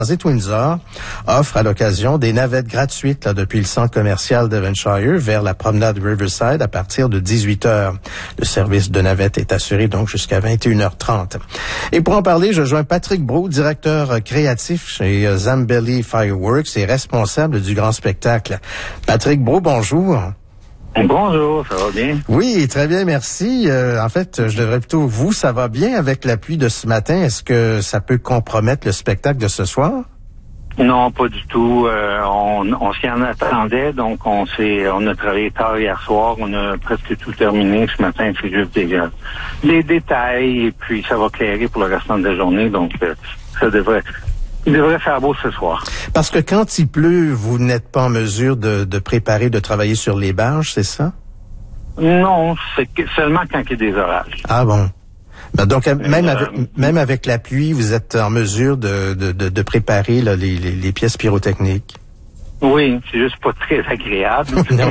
Windsor offre à l'occasion des navettes gratuites depuis le centre commercial Devonshire vers la promenade Riverside à partir de 18h. Le service de navette est assuré donc jusqu'à 21h30. Et pour en parler, je joins Patrick Brault, directeur créatif chez Zambelli Fireworks et responsable du grand spectacle. Patrick Brault, bonjour. Bonjour, ça va bien? Oui, très bien, merci. En fait, je devrais plutôt ça va bien avec la pluie de ce matin. Est-ce que ça peut compromettre le spectacle de ce soir? Non, pas du tout. On s'y en attendait, donc on a travaillé tard hier soir, on a presque tout terminé. Ce matin, c'est juste des détails, et puis ça va clairer pour le restant de la journée, donc il devrait faire beau ce soir. Parce que quand il pleut, vous n'êtes pas en mesure de travailler sur les barges, c'est ça? Non, c'est seulement quand il y a des orages. Ah bon. Ben donc, même avec la pluie, vous êtes en mesure de préparer là, les pièces pyrotechniques? Oui, c'est juste pas très agréable.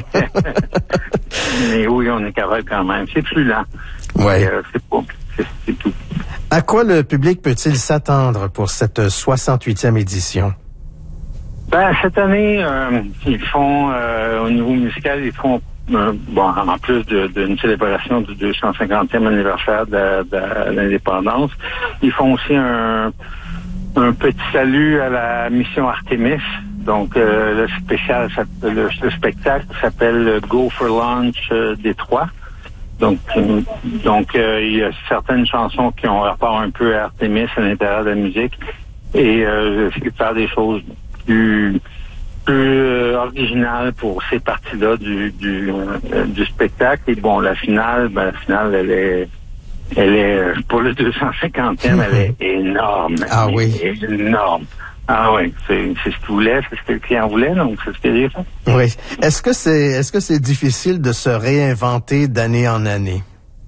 Mais oui, on est capable quand même. C'est plus lent. Ouais. C'est tout. À quoi le public peut-il s'attendre pour cette 68e édition? Ben, cette année, ils font, au niveau musical, ils font, en plus d'une célébration du 250e anniversaire de l'indépendance, ils font aussi un petit salut à la mission Artemis. Donc, le spectacle s'appelle Go for Launch Détroit. Donc, il y a certaines chansons qui ont rapport un peu à Artemis à l'intérieur de la musique. Et j'ai essayé de faire des choses plus originales pour ces parties-là du spectacle. Et bon, la finale, elle est pour le 250e, elle est énorme. Ah oui. Énorme. Ah oui, c'est ce qu'il voulait, c'est ce que le client voulait, donc c'est ce que j'ai fait. Oui. Est-ce que c'est difficile de se réinventer d'année en année?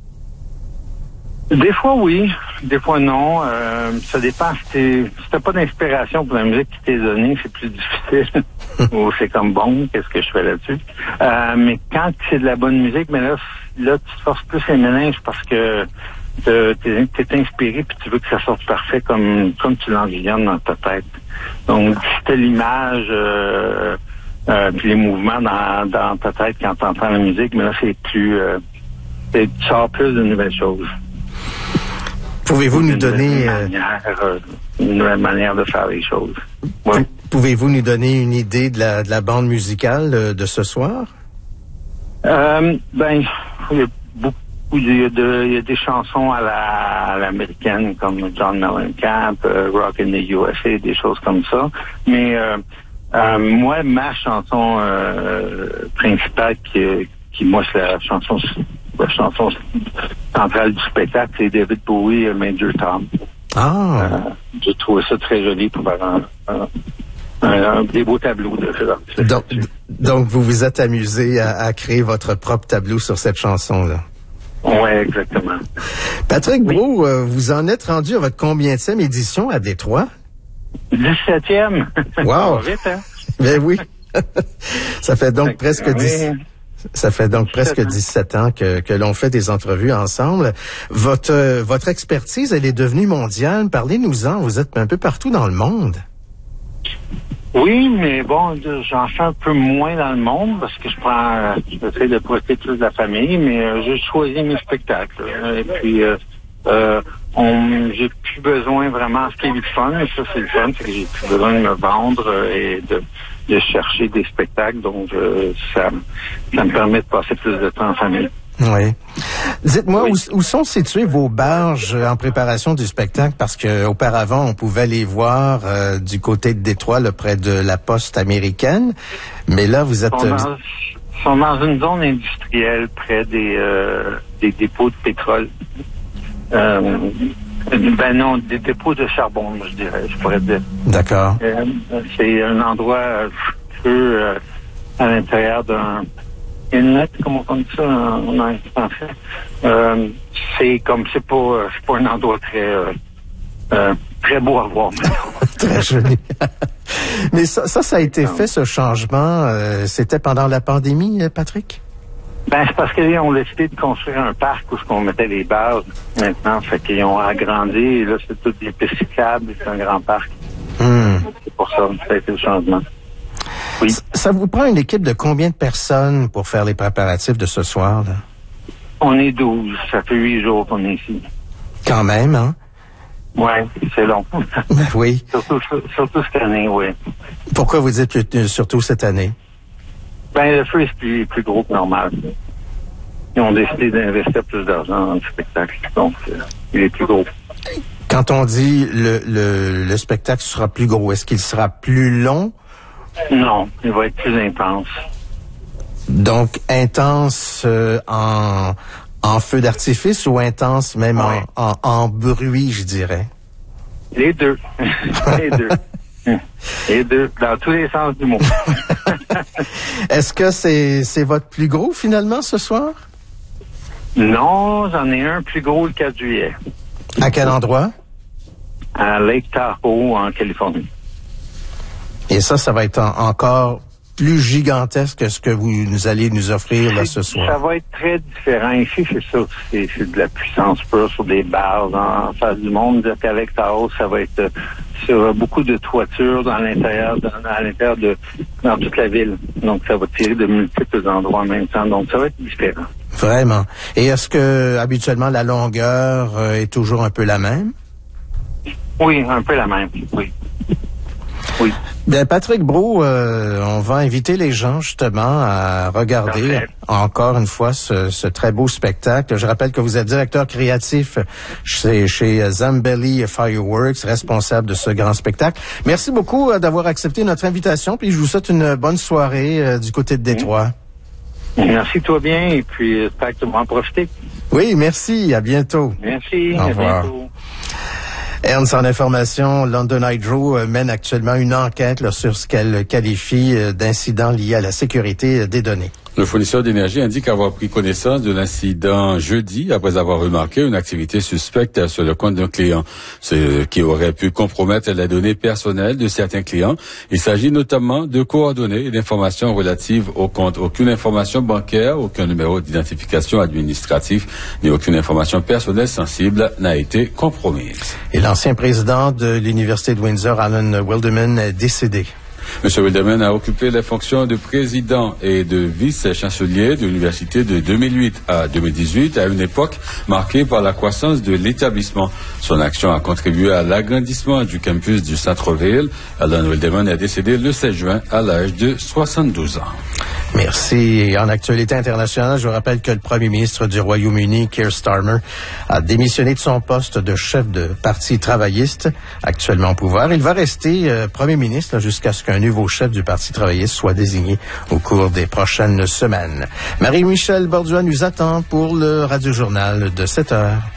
Des fois oui, des fois non. Ça dépend. Si t'as pas d'inspiration pour la musique qui t'est donnée, c'est plus difficile. Ou c'est comme bon, qu'est-ce que je fais là-dessus? Mais quand c'est de la bonne musique, mais là tu te forces plus les méninges parce que t'es inspiré puis tu veux que ça sorte parfait comme tu l'envisionnes dans ta tête. Donc, si t'as l'image puis les mouvements dans ta tête quand t'entends la musique, mais là c'est plus tu sors plus de nouvelles choses. Pouvez-vous nous donner une nouvelle manière de faire les choses? Ouais. Pouvez-vous nous donner une idée de la bande musicale de ce soir? Il y a beaucoup. Il y a des chansons à l'américaine comme John Mellencamp, Rock in the USA, des choses comme ça. Mais moi, ma chanson principale qui moi c'est la chanson centrale du spectacle, c'est David Bowie, Major Tom. Ah. J'ai trouvé ça très joli pour faire des beaux tableaux de ça. Donc vous vous êtes amusé à créer votre propre tableau sur cette chanson-là. Oui, exactement. Patrick Brault, vous en êtes rendu à votre combienième édition à Détroit? 17e. Wow! Ça va vite, hein? Ben oui. Ça fait donc presque 17 ans que l'on fait des entrevues ensemble. Votre expertise, elle est devenue mondiale. Parlez-nous-en. Vous êtes un peu partout dans le monde. Oui, mais bon, j'en fais un peu moins dans le monde parce que j'essaie de profiter plus de la famille, mais j'ai choisi mes spectacles. Et puis, j'ai plus besoin vraiment, ce qui est le fun, et ça c'est le fun, c'est que j'ai plus besoin de me vendre et de chercher des spectacles, donc ça me permet de passer plus de temps en famille. Oui. Dites-moi, où sont situées vos barges en préparation du spectacle? Parce que auparavant, on pouvait les voir du côté de Détroit, là, près de la poste américaine. Mais là, vous êtes... Ils sont dans une zone industrielle près des dépôts de pétrole. Non, des dépôts de charbon, je dirais, je pourrais dire. D'accord. C'est un endroit à l'intérieur d'un inlet, comment on dit ça en français. C'est pas un endroit très beau à voir. Très joli. Mais ça a été fait, ce changement. C'était pendant la pandémie, Patrick? C'est parce qu'ils ont décidé de construire un parc où on mettait les bases maintenant. Fait qu'ils ont agrandi. Et là, c'est toutes des pistes cyclables. C'est un grand parc. C'est pour ça que ça a été le changement. Oui. Ça vous prend une équipe de combien de personnes pour faire les préparatifs de ce soir, là? On est 12. Ça fait 8 jours qu'on est ici. Quand même, hein? Ouais, c'est long. Oui. Surtout cette année, oui. Pourquoi vous dites surtout cette année? Ben, le feu est plus gros que normal. Ils ont décidé d'investir plus d'argent dans le spectacle. Donc, il est plus gros. Quand on dit le spectacle sera plus gros, est-ce qu'il sera plus long? Non, il va être plus intense. Donc, intense en feu d'artifice ou intense même en bruit, je dirais? Les deux. Les deux. Les deux, dans tous les sens du mot. Est-ce que c'est votre plus gros, finalement, ce soir? Non, j'en ai un plus gros le 4 juillet. À quel endroit? À Lake Tahoe, en Californie. Et ça va être encore plus gigantesque que ce que vous allez nous offrir là ce soir. Ça va être très différent. Ici, c'est sûr que c'est de la puissance pure sur des barres en face du monde. Qu'à Lake Tahoe, ça va être sur beaucoup de toitures dans l'intérieur, dans toute la ville. Donc, ça va tirer de multiples endroits en même temps. Donc, ça va être différent. Vraiment. Et est-ce que, habituellement, la longueur est toujours un peu la même? Oui, un peu la même, oui. Oui. Bien, Patrick Brault, on va inviter les gens justement à regarder encore une fois ce très beau spectacle. Je rappelle que vous êtes directeur créatif chez Zambelli Fireworks, responsable de ce grand spectacle. Merci beaucoup d'avoir accepté notre invitation, puis je vous souhaite une bonne soirée du côté de Détroit. Merci, toi bien, et puis j'espère que tu vas en profiter. Oui, merci, à bientôt. Merci, au revoir. À bientôt. Ernst, en information, London Hydro mène actuellement une enquête là, sur ce qu'elle qualifie d'incident lié à la sécurité des données. Le fournisseur d'énergie indique avoir pris connaissance de l'incident jeudi après avoir remarqué une activité suspecte sur le compte d'un client, ce qui aurait pu compromettre les données personnelles de certains clients. Il s'agit notamment de coordonnées et d'informations relatives au compte. Aucune information bancaire, aucun numéro d'identification administratif, ni aucune information personnelle sensible n'a été compromise. Et l'ancien président de l'Université de Windsor, Alan Wilderman, est décédé. M. Wilderman a occupé les fonctions de président et de vice-chancelier de l'université de 2008 à 2018, à une époque marquée par la croissance de l'établissement. Son action a contribué à l'agrandissement du campus du centre-ville. Alan Wilderman est décédé le 16 juin à l'âge de 72 ans. Merci. Et en actualité internationale, je vous rappelle que le premier ministre du Royaume-Uni, Keir Starmer, a démissionné de son poste de chef de parti travailliste, actuellement au pouvoir. Il va rester premier ministre jusqu'à ce qu'un nouveau chef du Parti travailliste soit désigné au cours des prochaines semaines. Marie-Michel Borduas nous attend pour le Radio-Journal de 7 heures.